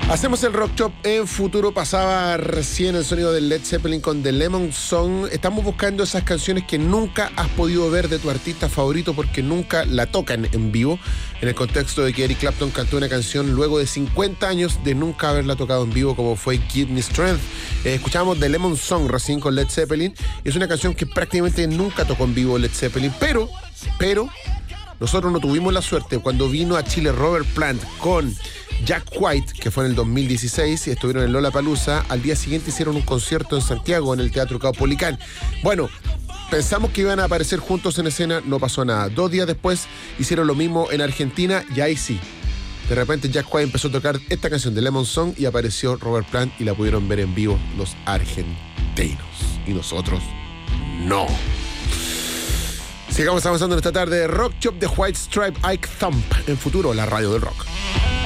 Hacemos el Rock Shop en futuro. Pasaba recién el sonido del Led Zeppelin con The Lemon Song. Estamos buscando esas canciones que nunca has podido ver de tu artista favorito porque nunca la tocan en vivo. En el contexto de que Eric Clapton cantó una canción luego de 50 años de nunca haberla tocado en vivo, como fue Give Me Strength. Escuchamos The Lemon Song recién con Led Zeppelin. Es una canción que prácticamente nunca tocó en vivo Led Zeppelin, pero nosotros no tuvimos la suerte. Cuando vino a Chile Robert Plant con Jack White, que fue en el 2016, y estuvieron en Lollapalooza, al día siguiente hicieron un concierto en Santiago, en el Teatro Caupolicán. Bueno, pensamos que iban a aparecer juntos en escena, no pasó nada. 2 días después hicieron lo mismo en Argentina, y ahí sí. De repente Jack White empezó a tocar esta canción de Lemon Song y apareció Robert Plant y la pudieron ver en vivo los argentinos. Y nosotros, no. Sigamos avanzando en esta tarde de Rock Shop de White Stripe Ike Thump. En futuro, la radio del rock.